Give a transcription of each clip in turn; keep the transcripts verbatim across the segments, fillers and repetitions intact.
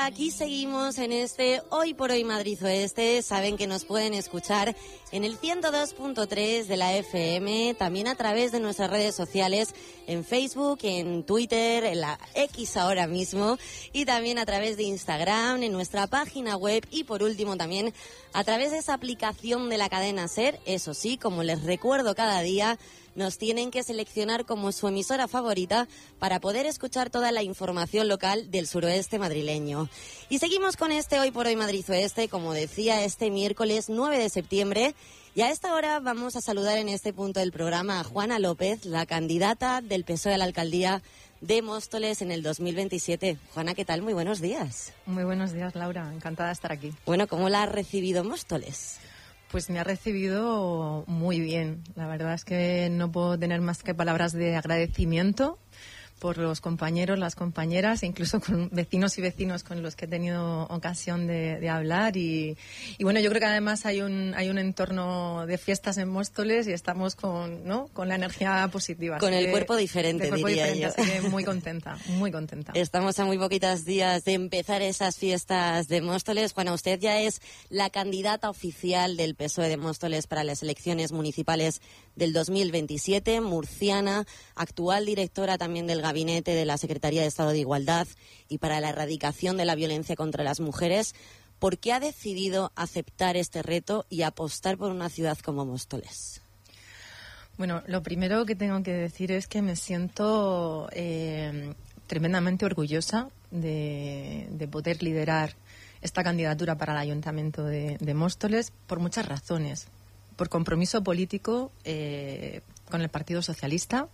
aquí seguimos en este Hoy por Hoy Madrid Oeste. Saben que nos pueden escuchar en el ciento dos punto tres de la F M, también a través de nuestras redes sociales, en Facebook, en Twitter, en la X ahora mismo, y también a través de Instagram, en nuestra página web y por último también a través de esa aplicación de la cadena SER. Eso sí, como les recuerdo cada día, nos tienen que seleccionar como su emisora favorita para poder escuchar toda la información local del suroeste madrileño. Y seguimos con este Hoy por Hoy Madrid Oeste, como decía, este miércoles nueve de septiembre. Y a esta hora vamos a saludar en este punto del programa a Juana López, la candidata del P S O E a la alcaldía de Móstoles en el dos mil veintisiete. Juana, ¿qué tal? Muy buenos días. Muy buenos días, Laura. Encantada de estar aquí. Bueno, ¿cómo la ha recibido Móstoles? Pues me ha recibido muy bien. La verdad es que no puedo tener más que palabras de agradecimiento por los compañeros, las compañeras, e incluso con vecinos y vecinos con los que he tenido ocasión de, de hablar. Y, y bueno, yo creo que además hay un hay un entorno de fiestas en Móstoles y estamos con ¿no? con la energía positiva. Con el que, cuerpo diferente, cuerpo diría diferente, yo. Así que muy contenta, muy contenta. Estamos a muy poquitos días de empezar esas fiestas de Móstoles. Bueno, usted ya es la candidata oficial del P S O E de Móstoles para las elecciones municipales del dos mil veintisiete, murciana, actual directora también del Gabinete de la Secretaría de Estado de Igualdad y para la erradicación de la violencia contra las mujeres. ¿Por qué ha decidido aceptar este reto y apostar por una ciudad como Móstoles? Bueno, lo primero que tengo que decir es que me siento eh, tremendamente orgullosa de, de poder liderar esta candidatura para el Ayuntamiento de, de Móstoles por muchas razones. Por compromiso político eh, con el Partido Socialista,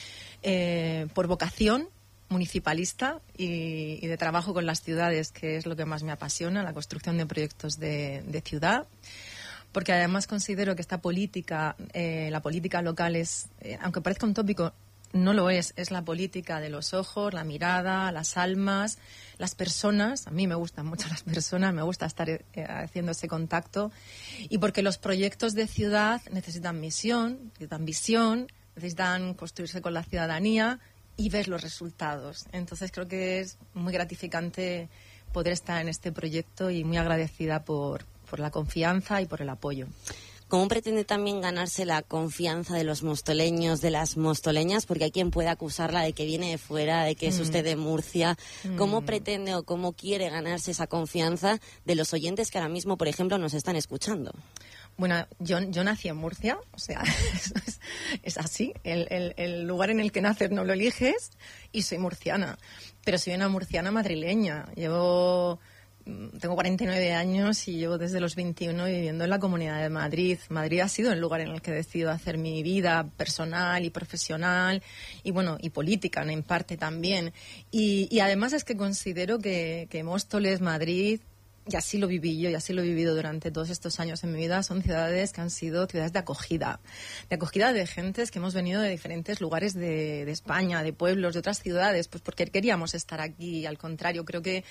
Eh, por vocación municipalista y, y de trabajo con las ciudades, que es lo que más me apasiona, la construcción de proyectos de, de ciudad, porque además considero que esta política, eh, la política local es, eh, aunque parezca un tópico, no lo es, es la política de los ojos, la mirada, las almas, las personas. A mí me gustan mucho las personas, me gusta estar eh, haciendo ese contacto, y porque los proyectos de ciudad necesitan misión, necesitan visión, necesitan construirse con la ciudadanía y ver los resultados. Entonces creo que es muy gratificante poder estar en este proyecto y muy agradecida por, por la confianza y por el apoyo. ¿Cómo pretende también ganarse la confianza de los mostoleños, de las mostoleñas? Porque hay quien puede acusarla de que viene de fuera, de que es mm. usted de Murcia. ¿Cómo mm. pretende o cómo quiere ganarse esa confianza de los oyentes que ahora mismo, por ejemplo, nos están escuchando? Bueno, yo, yo nací en Murcia, o sea, es, es así. El, el, el lugar en el que naces no lo eliges, y soy murciana. Pero soy una murciana madrileña. Llevo... Tengo cuarenta y nueve años y llevo desde los veintiuno viviendo en la Comunidad de Madrid. Madrid ha sido el lugar en el que he decidido hacer mi vida personal y profesional y, bueno, y política en parte también. Y, y además es que considero que, que Móstoles, Madrid, y así lo viví yo y así lo he vivido durante todos estos años en mi vida, son ciudades que han sido ciudades de acogida, de acogida de gentes que hemos venido de diferentes lugares de, de España, de pueblos, de otras ciudades, pues porque queríamos estar aquí. Al contrario, creo que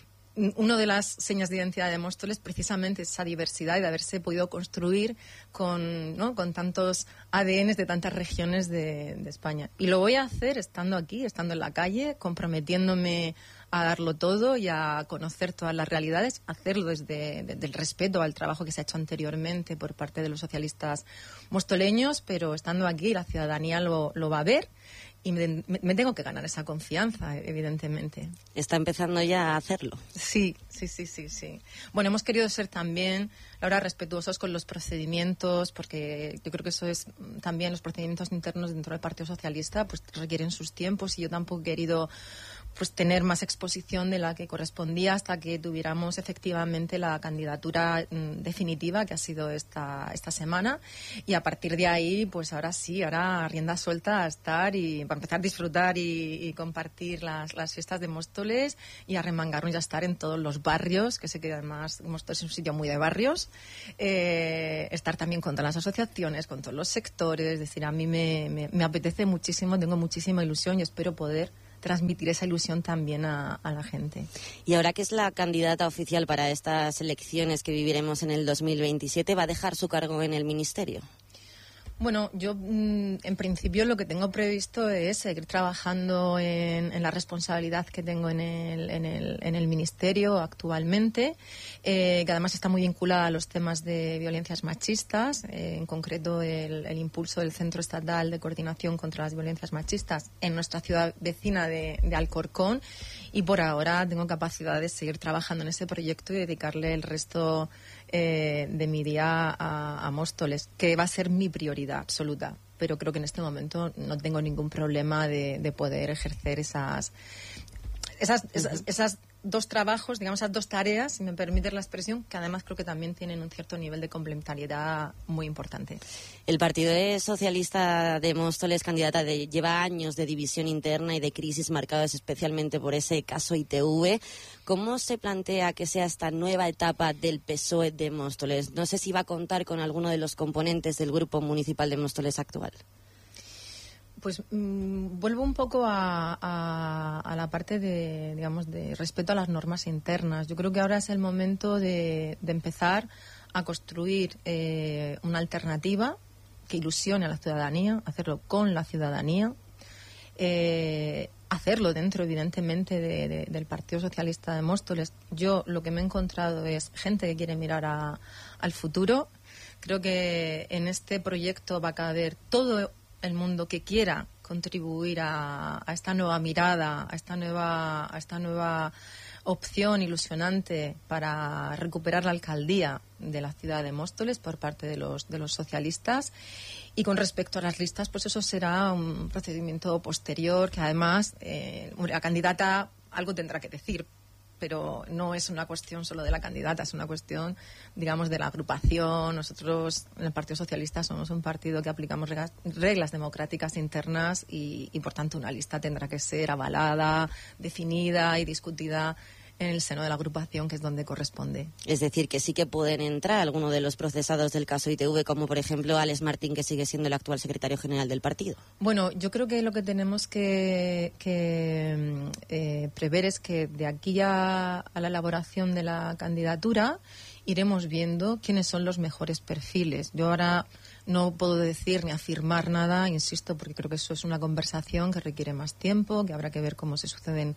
una de las señas de identidad de Móstoles precisamente es esa diversidad y de haberse podido construir con, ¿no? con tantos A D Ns de tantas regiones de, de España. Y lo voy a hacer estando aquí, estando en la calle, comprometiéndome a darlo todo y a conocer todas las realidades, hacerlo desde, desde el respeto al trabajo que se ha hecho anteriormente por parte de los socialistas mostoleños, pero estando aquí la ciudadanía lo, lo va a ver. Y me, me tengo que ganar esa confianza, evidentemente. Está empezando ya a hacerlo. Sí, sí, sí, sí, sí. Bueno, hemos querido ser también, Laura, respetuosos con los procedimientos, porque yo creo que eso es también, los procedimientos internos dentro del Partido Socialista, pues requieren sus tiempos, y yo tampoco he querido pues tener más exposición de la que correspondía hasta que tuviéramos efectivamente la candidatura mm, definitiva, que ha sido esta esta semana, y a partir de ahí, pues ahora sí, ahora rienda suelta a estar y para empezar a disfrutar y, y compartir las, las fiestas de Móstoles y a remangarnos y a estar en todos los barrios, que sé que además Móstoles es un sitio muy de barrios, eh, estar también con todas las asociaciones, con todos los sectores. Es decir, a mí me, me, me apetece muchísimo, tengo muchísima ilusión y espero poder transmitir esa ilusión también a, a la gente. Y ahora que es la candidata oficial para estas elecciones que viviremos en el dos mil veintisiete, ¿va a dejar su cargo en el ministerio? Bueno, yo mm, en principio lo que tengo previsto es seguir trabajando en, en la responsabilidad que tengo en el, en el, en el Ministerio actualmente, eh, que además está muy vinculada a los temas de violencias machistas, eh, en concreto el, el impulso del Centro Estatal de Coordinación contra las Violencias Machistas en nuestra ciudad vecina de, de Alcorcón, y por ahora tengo capacidad de seguir trabajando en ese proyecto y dedicarle el resto eh, de mi día a, a Móstoles, que va a ser mi prioridad absoluta, pero creo que en este momento no tengo ningún problema de, de poder ejercer esas, esas, esas, esas dos trabajos, digamos, esas dos tareas, si me permites la expresión, que además creo que también tienen un cierto nivel de complementariedad muy importante. El Partido Socialista de Móstoles, candidata, de, lleva años de división interna y de crisis marcadas especialmente por ese caso I T V. ¿Cómo se plantea que sea esta nueva etapa del P S O E de Móstoles? No sé si va a contar con alguno de los componentes del Grupo Municipal de Móstoles actual. Pues mmm, vuelvo un poco a, a, a la parte de, digamos, de respeto a las normas internas. Yo creo que ahora es el momento de, de empezar a construir eh, una alternativa que ilusione a la ciudadanía, hacerlo con la ciudadanía, eh, hacerlo dentro, evidentemente, de, de, del Partido Socialista de Móstoles. Yo lo que me he encontrado es gente que quiere mirar a, al futuro. Creo que en este proyecto va a caber todo el mundo que quiera contribuir a, a esta nueva mirada, a esta nueva, a esta nueva opción ilusionante para recuperar la alcaldía de la ciudad de Móstoles por parte de los, de los socialistas. Y con respecto a las listas, pues eso será un procedimiento posterior que además eh, la candidata algo tendrá que decir, pero no es una cuestión solo de la candidata, es una cuestión, digamos, de la agrupación. Nosotros, en el Partido Socialista, somos un partido que aplicamos reglas, reglas democráticas internas y, y, por tanto, una lista tendrá que ser avalada, definida y discutida en el seno de la agrupación, que es donde corresponde. Es decir, que sí que pueden entrar algunos de los procesados del caso I T V, como por ejemplo Alex Martín, que sigue siendo el actual secretario general del partido. Bueno, yo creo que lo que tenemos que, que eh, prever es que de aquí a, a la elaboración de la candidatura iremos viendo quiénes son los mejores perfiles. Yo ahora no puedo decir ni afirmar nada, insisto, porque creo que eso es una conversación que requiere más tiempo, que habrá que ver cómo se suceden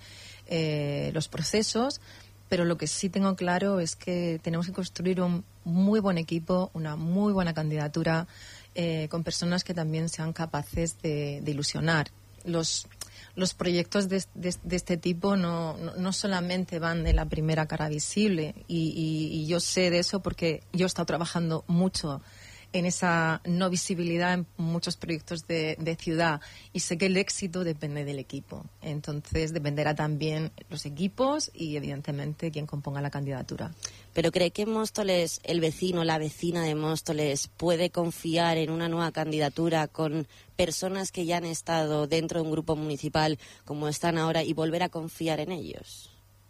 eh, los procesos, pero lo que sí tengo claro es que tenemos que construir un muy buen equipo, una muy buena candidatura, eh, con personas que también sean capaces de, de ilusionar. Los Los proyectos de, de, de este tipo no, no, no solamente van de la primera cara visible, y, y, y yo sé de eso porque yo he estado trabajando mucho en esa no visibilidad en muchos proyectos de, de ciudad, y sé que el éxito depende del equipo. Entonces dependerá también los equipos y evidentemente quien componga la candidatura. ¿Pero cree que Móstoles, el vecino, la vecina de Móstoles, puede confiar en una nueva candidatura con personas que ya han estado dentro de un grupo municipal como están ahora y volver a confiar en ellos?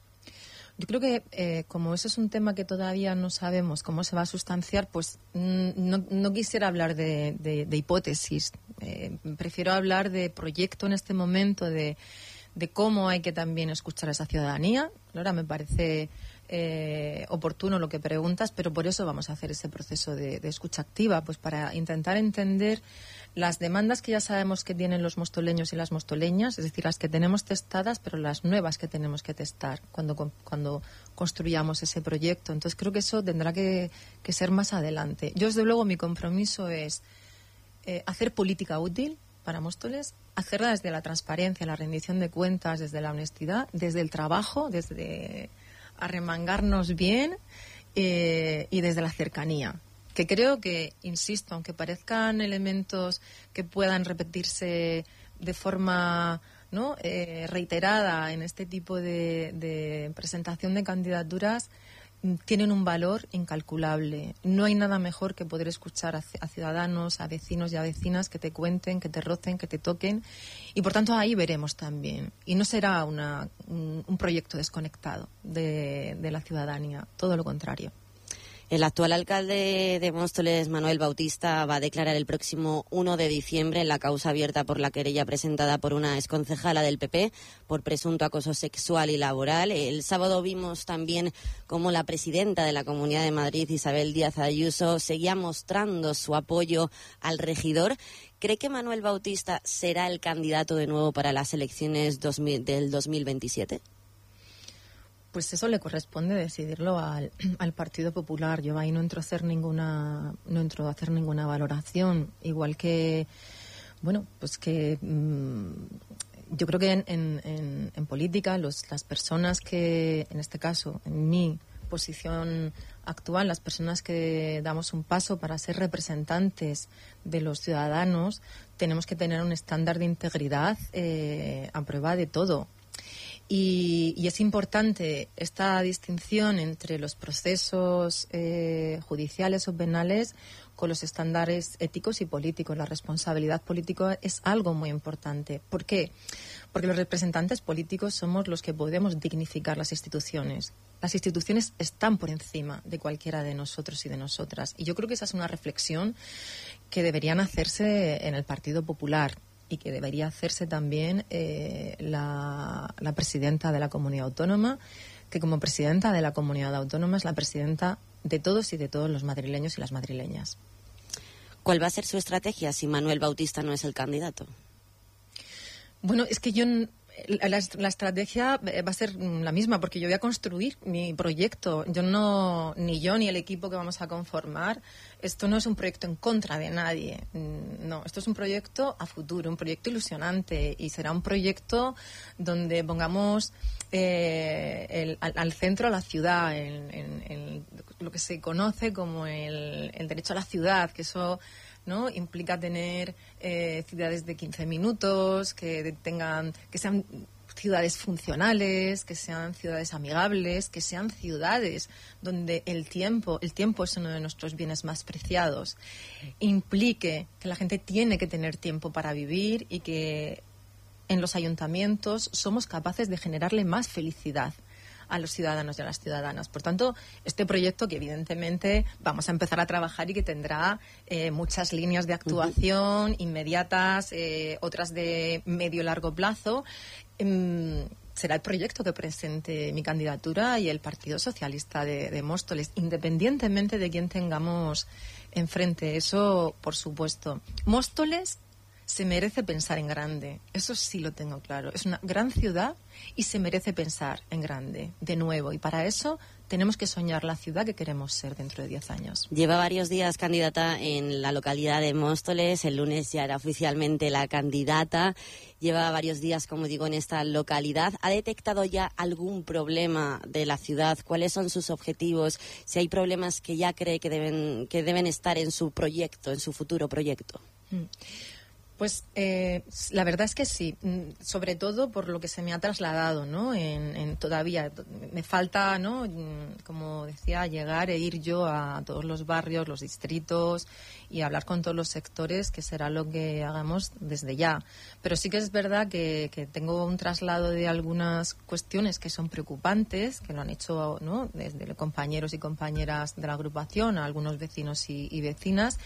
Yo creo que eh, como eso es un tema que todavía no sabemos cómo se va a sustanciar, pues no, no quisiera hablar de, de, de hipótesis. Eh, prefiero hablar de proyecto en este momento, de, de cómo hay que también escuchar a esa ciudadanía. Ahora me parece eh, oportuno lo que preguntas, pero por eso vamos a hacer ese proceso de, de escucha activa, pues para intentar entender las demandas que ya sabemos que tienen los mostoleños y las mostoleñas, es decir, las que tenemos testadas, pero las nuevas que tenemos que testar cuando, cuando construyamos ese proyecto. Entonces creo que eso tendrá que, que ser más adelante. Yo, desde luego, mi compromiso es eh, hacer política útil para Móstoles, hacerla desde la transparencia, la rendición de cuentas, desde la honestidad, desde el trabajo, desde arremangarnos bien eh, y desde la cercanía. Que creo que, insisto, aunque parezcan elementos que puedan repetirse de forma ¿no? eh, reiterada en este tipo de, de presentación de candidaturas, tienen un valor incalculable. No hay nada mejor que poder escuchar a, a ciudadanos, a vecinos y a vecinas que te cuenten, que te rocen, que te toquen, y por tanto ahí veremos también. Y no será una, un, un proyecto desconectado de, de la ciudadanía, todo lo contrario. El actual alcalde de Móstoles, Manuel Bautista, va a declarar el próximo uno de diciembre en la causa abierta por la querella presentada por una exconcejala del P P por presunto acoso sexual y laboral. El sábado vimos también cómo la presidenta de la Comunidad de Madrid, Isabel Díaz Ayuso, seguía mostrando su apoyo al regidor. ¿Cree que Manuel Bautista será el candidato de nuevo para las elecciones dos mil, del dos mil veintisiete? Pues eso le corresponde decidirlo al, al Partido Popular. Yo ahí no entro a hacer ninguna, no entro a hacer ninguna valoración. Igual que, bueno, pues que mmm, yo creo que en, en, en, en política los, las personas que, en este caso, en mi posición actual, las personas que damos un paso para ser representantes de los ciudadanos, tenemos que tener un estándar de integridad eh, a prueba de todo. Y, y es importante esta distinción entre los procesos eh, judiciales o penales con los estándares éticos y políticos. La responsabilidad política es algo muy importante. ¿Por qué? Porque los representantes políticos somos los que podemos dignificar las instituciones. Las instituciones están por encima de cualquiera de nosotros y de nosotras. Y yo creo que esa es una reflexión que deberían hacerse en el Partido Popular y que debería hacerse también eh, la, la presidenta de la Comunidad Autónoma, que como presidenta de la Comunidad Autónoma es la presidenta de todos y de todos los madrileños y las madrileñas. ¿Cuál va a ser su estrategia si Manuel Bautista no es el candidato? Bueno, es que yo... La, la estrategia va a ser la misma, porque yo voy a construir mi proyecto. Yo no, ni yo ni el equipo que vamos a conformar, esto no es un proyecto en contra de nadie. No, esto es un proyecto a futuro, un proyecto ilusionante, y será un proyecto donde pongamos eh, el, al, al centro a la ciudad, en, en, en lo que se conoce como el, el derecho a la ciudad, que eso, ¿no?, implica tener eh, ciudades de quince minutos, que tengan, que sean ciudades funcionales, que sean ciudades amigables, que sean ciudades donde el tiempo, el tiempo es uno de nuestros bienes más preciados, implique que la gente tiene que tener tiempo para vivir y que en los ayuntamientos somos capaces de generarle más felicidad a los ciudadanos y a las ciudadanas. Por tanto, este proyecto que evidentemente vamos a empezar a trabajar y que tendrá eh, muchas líneas de actuación uh-huh. inmediatas, eh, otras de medio largo plazo, eh, será el proyecto que presente mi candidatura y el Partido Socialista de, de Móstoles, independientemente de quién tengamos enfrente. Eso, por supuesto. Móstoles se merece pensar en grande, eso sí lo tengo claro. Es una gran ciudad y se merece pensar en grande, de nuevo. Y para eso tenemos que soñar la ciudad que queremos ser dentro de diez años. Lleva varios días candidata en la localidad de Móstoles. El lunes ya era oficialmente la candidata. Lleva varios días, como digo, en esta localidad. ¿Ha detectado ya algún problema de la ciudad? ¿Cuáles son sus objetivos? Si hay problemas que ya cree que deben, que deben estar en su proyecto, en su futuro proyecto. Mm. Pues eh, la verdad es que sí, sobre todo por lo que se me ha trasladado, ¿no? En, en todavía me falta, ¿no?, como decía, llegar e ir yo a todos los barrios, los distritos y hablar con todos los sectores, que será lo que hagamos desde ya. Pero sí que es verdad que, que tengo un traslado de algunas cuestiones que son preocupantes, que lo han hecho, ¿no?, desde compañeros y compañeras de la agrupación a algunos vecinos y, y vecinas.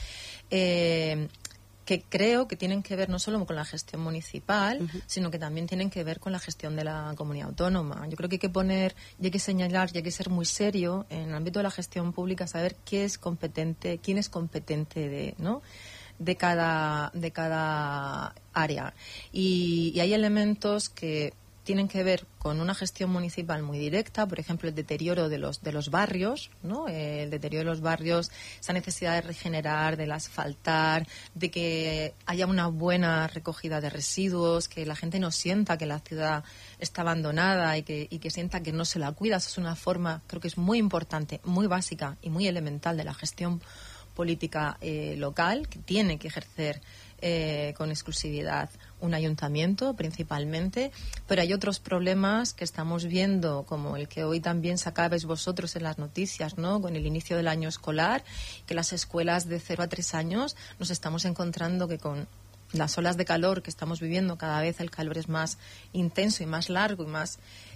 Eh, que creo que tienen que ver no solo con la gestión municipal, uh-huh. sino que también tienen que ver con la gestión de la comunidad autónoma. Yo creo que hay que poner, y hay que señalar, y hay que ser muy serio en el ámbito de la gestión pública, saber qué es competente, quién es competente de, ¿no?, de cada, de cada área. Y, y hay elementos que tienen que ver con una gestión municipal muy directa, por ejemplo, el deterioro de los de los barrios, ¿no? El deterioro de los barrios, esa necesidad de regenerar, del asfaltar, de que haya una buena recogida de residuos, que la gente no sienta que la ciudad está abandonada y que, y que sienta que no se la cuida. Eso es una forma, creo que es muy importante, muy básica y muy elemental de la gestión política eh, local, que tiene que ejercer eh, con exclusividad un ayuntamiento principalmente, pero hay otros problemas que estamos viendo, como el que hoy también sacabais vosotros en las noticias, ¿no?, con el inicio del año escolar, que las escuelas de cero a tres años nos estamos encontrando que con las olas de calor que estamos viviendo, cada vez el calor es más intenso y más largo y más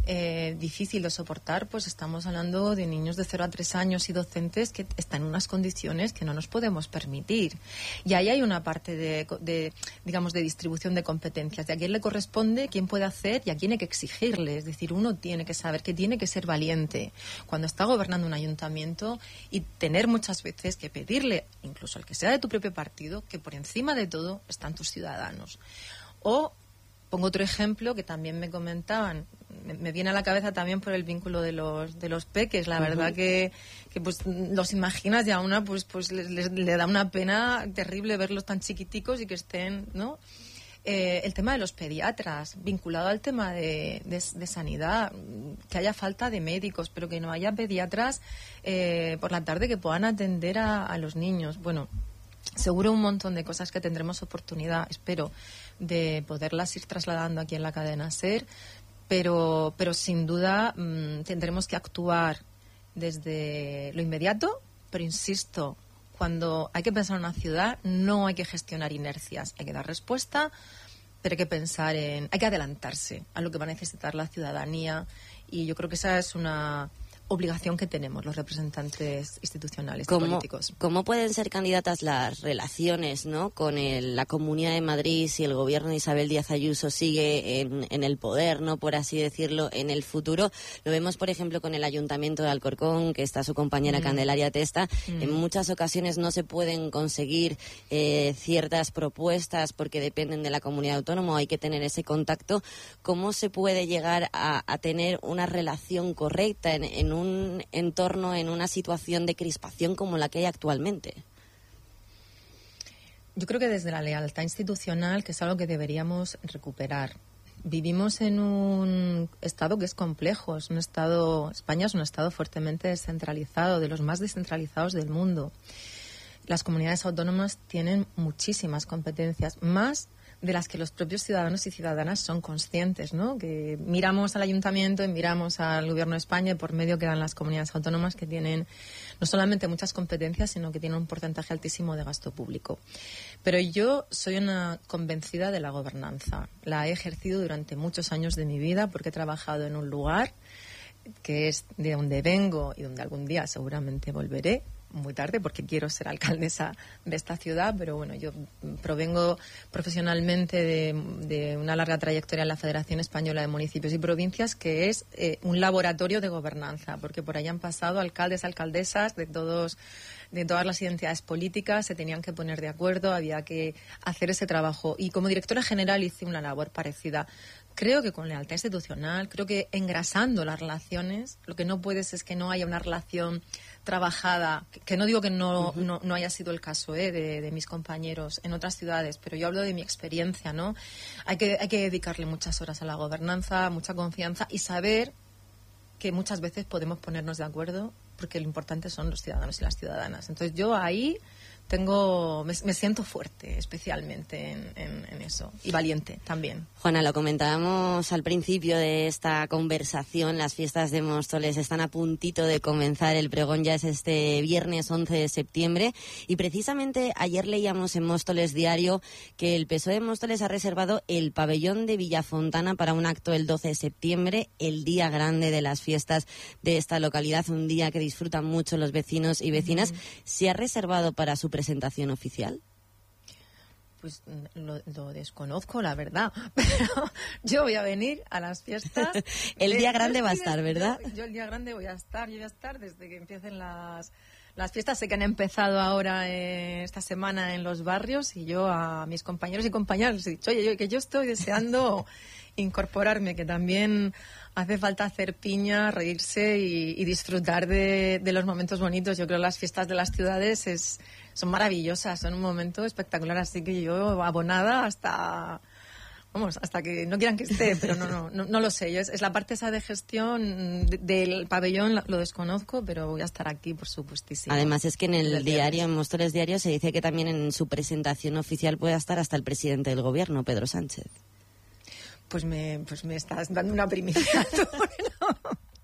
eh, difícil de soportar, pues estamos hablando de niños de cero a tres años y docentes que están en unas condiciones que no nos podemos permitir. Y ahí hay una parte de, de digamos, de distribución de competencias, de a quién le corresponde, quién puede hacer y a quién hay que exigirle. Es decir, uno tiene que saber que tiene que ser valiente cuando está gobernando un ayuntamiento y tener muchas veces que pedirle, incluso al que sea de tu propio partido, que por encima de todo están tus ciudadanos. O pongo otro ejemplo que también me comentaban, me, me viene a la cabeza también por el vínculo de los de los peques. La uh-huh. verdad que, que pues los imaginas y a una pues pues le, le, le da una pena terrible verlos tan chiquiticos y que estén, ¿no? Eh, el tema de los pediatras, vinculado al tema de, de, de sanidad, que haya falta de médicos, pero que no haya pediatras eh, por la tarde que puedan atender a, a los niños. Bueno, seguro un montón de cosas que tendremos oportunidad, espero, de poderlas ir trasladando aquí en la cadena SER, pero, pero sin duda mmm, tendremos que actuar desde lo inmediato, pero insisto, cuando hay que pensar en una ciudad no hay que gestionar inercias, hay que dar respuesta, pero hay que pensar en, hay que adelantarse a lo que va a necesitar la ciudadanía, y yo creo que esa es una obligación que tenemos los representantes institucionales y políticos. ¿Cómo pueden ser candidatas las relaciones, ¿no?, con el, la Comunidad de Madrid si el gobierno de Isabel Díaz Ayuso sigue en, en el poder, ¿no?, por así decirlo, en el futuro? Lo vemos, por ejemplo, con el Ayuntamiento de Alcorcón, que está su compañera mm. Candelaria Testa. Mm. En muchas ocasiones no se pueden conseguir eh, ciertas propuestas porque dependen de la comunidad autónoma, hay que tener ese contacto. ¿Cómo se puede llegar a, a tener una relación correcta en, en un entorno, en una situación de crispación como la que hay actualmente? Yo creo que desde la lealtad institucional, que es algo que deberíamos recuperar. Vivimos en un estado que es complejo, es un estado, España es un estado fuertemente descentralizado, de los más descentralizados del mundo. Las comunidades autónomas tienen muchísimas competencias, más de las que los propios ciudadanos y ciudadanas son conscientes, ¿no? Que miramos al ayuntamiento y miramos al gobierno de España y por medio quedan las comunidades autónomas, que tienen no solamente muchas competencias, sino que tienen un porcentaje altísimo de gasto público. Pero yo soy una convencida de la gobernanza. La he ejercido durante muchos años de mi vida porque he trabajado en un lugar que es de donde vengo y donde algún día seguramente volveré, muy tarde, porque quiero ser alcaldesa de esta ciudad, pero bueno, yo provengo profesionalmente de, de una larga trayectoria en la Federación Española de Municipios y Provincias, que es eh, un laboratorio de gobernanza, porque por ahí han pasado alcaldes, alcaldesas de todos, de todas las identidades políticas, se tenían que poner de acuerdo, había que hacer ese trabajo, y como directora general hice una labor parecida. Creo que con lealtad institucional, creo que engrasando las relaciones, lo que no puedes es que no haya una relación trabajada, que, que no digo que no, uh-huh. no, no haya sido el caso eh, de, de mis compañeros en otras ciudades, pero yo hablo de mi experiencia, ¿no? Hay que, hay que dedicarle muchas horas a la gobernanza, mucha confianza y saber que muchas veces podemos ponernos de acuerdo, porque lo importante son los ciudadanos y las ciudadanas. Entonces yo ahí tengo, me, me siento fuerte especialmente en, en, en eso, y valiente también. Juana, lo comentábamos al principio de esta conversación, las fiestas de Móstoles están a puntito de comenzar, el pregón ya es este viernes once de septiembre, y precisamente ayer leíamos en Móstoles Diario que el P S O E de Móstoles ha reservado el pabellón de Villafontana para un acto el doce de septiembre, el día grande de las fiestas de esta localidad, un día que disfrutan mucho los vecinos y vecinas. Mm. ¿Se ha reservado para su presentación oficial? Pues lo, lo desconozco, la verdad. Pero yo voy a venir a las fiestas. El día grande va a estar, ¿verdad? Yo, yo el día grande voy a estar, yo voy a estar desde que empiecen las, las fiestas. Sé que han empezado ahora eh, esta semana en los barrios, y yo a mis compañeros y compañeras les he dicho, oye, yo, que yo estoy deseando incorporarme, que también hace falta hacer piña, reírse y, y disfrutar de, de los momentos bonitos. Yo creo que las fiestas de las ciudades es, son maravillosas, son un momento espectacular, así que yo abonada hasta, vamos, hasta que no quieran que esté, pero no, no, no, no lo sé. Yo es, es la parte esa de gestión de, del pabellón, lo desconozco, pero voy a estar aquí, por supuestísimo. Además es que en el diario, en Móstoles Diario, se dice que también en su presentación oficial puede estar hasta el presidente del gobierno, Pedro Sánchez. Pues me, pues me estás dando una primicia. No,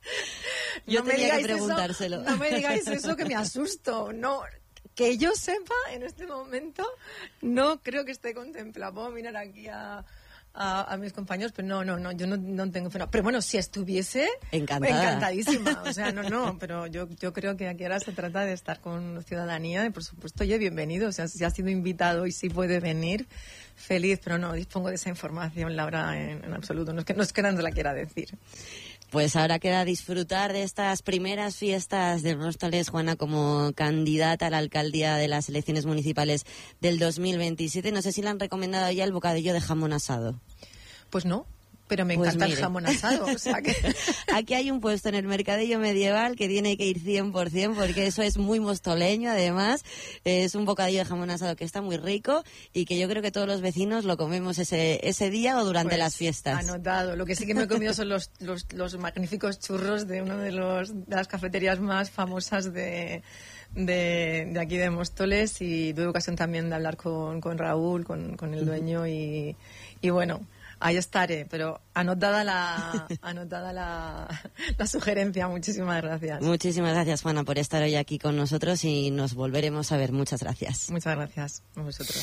yo no tenía que preguntárselo. Eso, no me digáis eso, que me asusto. No, que yo sepa, en este momento, no creo que esté contemplado. Puedo mirar aquí a, a, a mis compañeros, pero no, no, no, yo no, no tengo freno. Pero bueno, si estuviese, encantada. Encantadísima. O sea, no, no, pero yo, yo creo que aquí ahora se trata de estar con ciudadanía y por supuesto, oye, bienvenido. O sea, si ha sido invitado y si puede venir, feliz, pero no dispongo de esa información, Laura, en, en absoluto. No es que no es que no la quiera decir. Pues ahora queda disfrutar de estas primeras fiestas de Móstoles, Juana, como candidata a la alcaldía de las elecciones municipales del dos mil veintisiete. No sé si le han recomendado ya el bocadillo de jamón asado. Pues no. Pero me pues encanta mire. el jamón asado. O sea que... Aquí hay un puesto en el Mercadillo Medieval que tiene que ir cien por ciento porque eso es muy mostoleño, además. Es un bocadillo de jamón asado que está muy rico y que yo creo que todos los vecinos lo comemos ese ese día o durante pues, las fiestas. Anotado. Lo que sí que me he comido son los, los, los magníficos churros de una de, los, de las cafeterías más famosas de... De, de aquí de Móstoles, y tuve ocasión también de hablar con, con Raúl, con, con el dueño, y, y bueno, ahí estaré, pero anotada la anotada la, la sugerencia. Muchísimas gracias. Muchísimas gracias, Juana, por estar hoy aquí con nosotros y nos volveremos a ver. Muchas gracias. Muchas gracias a vosotros.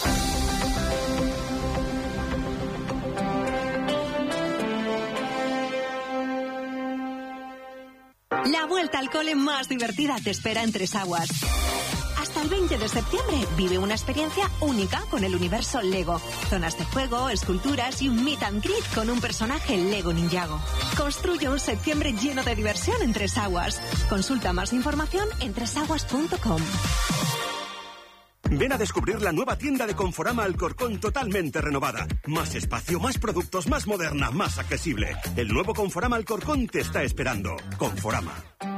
La vuelta al cole más divertida te espera en Tres Aguas. Hasta el veinte de septiembre vive una experiencia única con el universo Lego. Zonas de juego, esculturas y un meet and greet con un personaje Lego Ninjago. Construye un septiembre lleno de diversión en Tres Aguas. Consulta más información en tres aguas punto com. Ven a descubrir la nueva tienda de Conforama Alcorcón totalmente renovada. Más espacio, más productos, más moderna, más accesible. El nuevo Conforama Alcorcón te está esperando. Conforama.